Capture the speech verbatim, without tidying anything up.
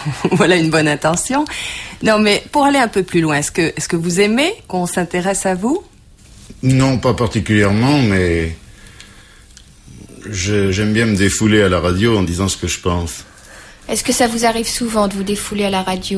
voilà une bonne intention. Non, mais pour aller un peu plus loin, est-ce que, est-ce que vous aimez qu'on s'intéresse à vous? Non, pas particulièrement, mais je, j'aime bien me défouler à la radio en disant ce que je pense. Est-ce que ça vous arrive souvent de vous défouler à la radio ?